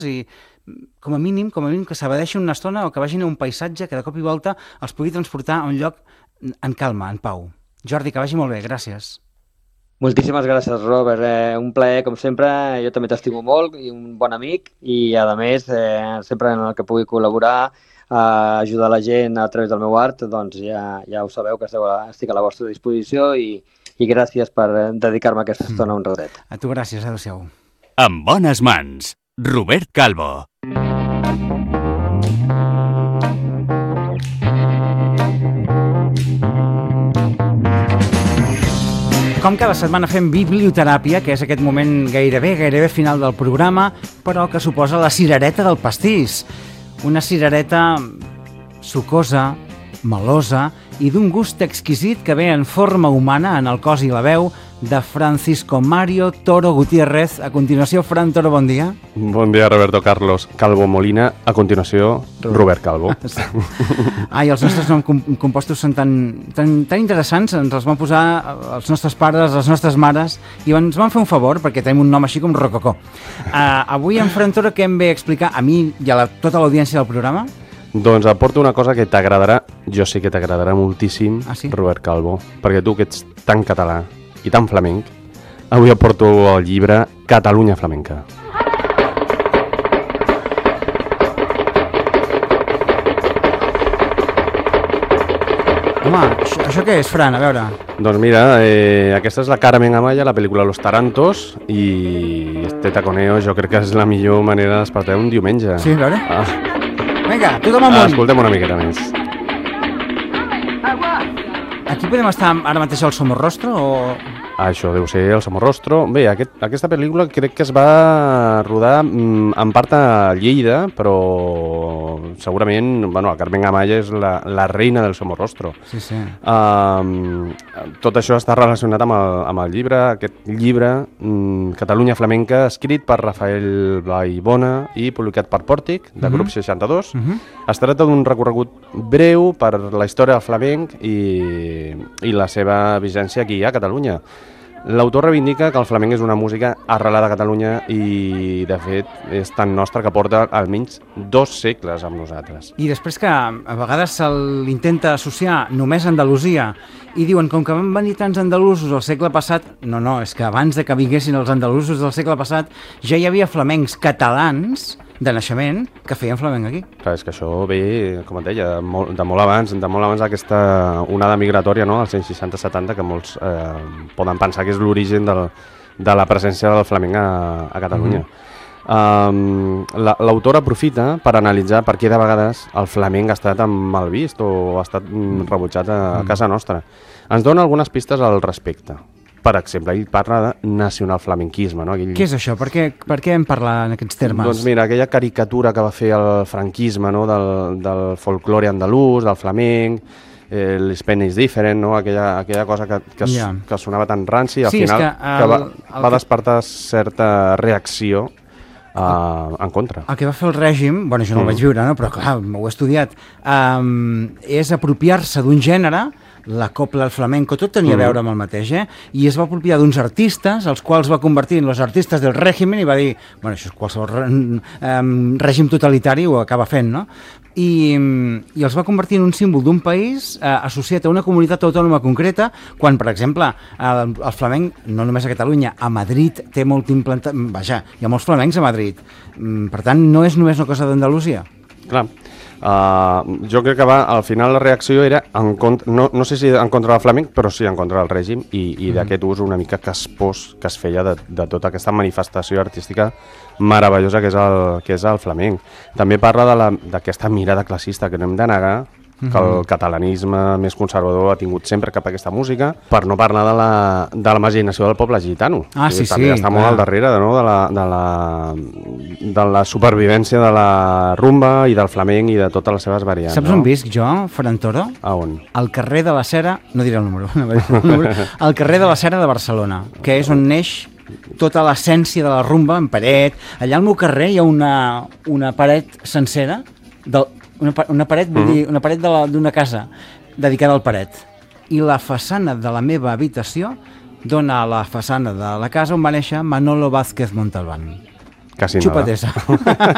i com a mínim que s'abadeixin una estona o que vagin a un paisatge que de cop i volta els pugui transportar a un lloc en calma, en pau. Jordi, que vagi molt bé, gràcies. Moltíssimes gràcies, Robert. Un plaer, com sempre. Jo també t'estimo molt i un bon amic i, a més, sempre en el que pugui col·laborar, ajudar la gent a través del meu art, doncs ja ho sabeu que estic a la vostra disposició i gràcies per dedicar-me a aquesta estona un ratet. A tu gràcies, adéu-siau. En bones mans, Robert Calvo. Com cada setmana fem biblioteràpia, que és aquest moment gairebé final del programa, però que suposa la cirereta del pastís. Una cirereta sucosa, melosa i d'un gust exquisit que ve en forma humana en el cos i la veu de Francisco Mario Toro Gutiérrez. A continuació, Fran Toro, bon dia. Bon dia, Roberto Carlos Calvo Molina. A continuació, Robert Calvo. Ai, els nostres noms compostos són tan interessants, ens els van posar els nostres pares, les nostres mares, i ens van fer un favor, perquè tenim un nom així com rococó. Avui en Fran Toro, què em ve a explicar a mi i a tota l'audiència del programa? Doncs aporto una cosa que t'agradarà, jo sé que t'agradarà moltíssim, sí? Robert Calvo, perquè tu que ets tan català i tan flamenc, avui aporto el llibre Catalunya Flamenca. Home, això què és, Fran? A veure. Doncs mira, aquesta és la Carmen Amaya, la pel·lícula Los Tarantos, i este taconeo jo crec que és la millor manera de despertar un diumenge. Sí, a veure. Vinga, tothom amunt. Escoltem una miqueta més. Aquí podem estar ara mateix al Somorrostro o... Això deu ser el Somorrostro. Bé, aquesta pel·lícula crec que es va rodar en part a Lleida, però segurament, bueno, la Carmen Amaya és la reina del Somorrostro. Sí, sí. Tot això està relacionat amb el llibre, aquest llibre, Catalunya Flamenca, escrit per Rafael Vallbona i publicat per Pòrtic, de Grup 62. Es tracta d'un recorregut breu per la història del flamenc i la seva vigència aquí a Catalunya. L'autor reivindica que el flamenc és una música arrelada a Catalunya i, de fet, és tan nostra que porta almenys 2 segles amb nosaltres. I després que a vegades se l'intenta associar només a Andalusia i diuen, com que van venir tants andalusos al segle passat... No, és que abans de que vinguessin els andalusos del segle passat ja hi havia flamencs catalans de naixement que feien flamenc aquí. Clar, és que això ve, com et deia, de molt abans d'aquesta onada migratòria, no?, als anys 60-70, que molts poden pensar que és l'origen de la presència del flamenc a Catalunya. L'autor aprofita per analitzar per què de vegades el flamenc ha estat mal vist o ha estat rebutjat a casa nostra. Ens dona algunes pistes al respecte. Per exemple, ell parla de nacionalflamenquisme. No? Què és això? Per què en parla en aquests termes? Doncs mira, aquella caricatura que va fer el franquisme, no? del folklore andalús, del flamenc, l'Spanish Different, no? aquella cosa que sonava tan ranci, al final que va despertar certa reacció en contra. El que va fer el règim, bueno, jo no el vaig viure, no? Però clar, m'ho he estudiat, és apropiar-se d'un gènere, la copla, el flamenco, tot tenia a veure amb el mateix, i es va apropiar d'uns artistes, els quals va convertir en els artistes del règim i va dir, bueno, això és qualsevol règim totalitari ho acaba fent, no? I els va convertir en un símbol d'un país associat a una comunitat autònoma concreta, quan, per exemple, el flamenc, no només a Catalunya, a Madrid té molt implantat... Vaja, hi ha molts flamencs a Madrid. Per tant, no és només una cosa d'Andalusia. Clar. Jo crec que al final la reacció era no sé si en contra del flamenc, però sí en contra del règim i d'aquest ús una mica caspós que es feia de tota aquesta manifestació artística meravellosa que és el flamenc. També parla d'aquesta mirada classista que no hem de negar, que el catalanisme més conservador ha tingut sempre cap a aquesta música, per no parlar de la imaginació del poble gitano. Sí, també està molt al darrere, no? de la supervivència de la rumba i del flamenc i de totes les seves variants. Saps on visc jo, Fran Toro? A on? Al carrer de la Cera, no diré el número, al carrer de la Cera de Barcelona, que és on neix tota l'essència de la rumba en paret. Allà al meu carrer hi ha una paret sencera una paret, vull dir, una paret d'una casa dedicada al paret. I la façana de la meva habitació dona a la façana de la casa on va néixer Manolo Vázquez Montalbán. Casi nada. Xupatesa.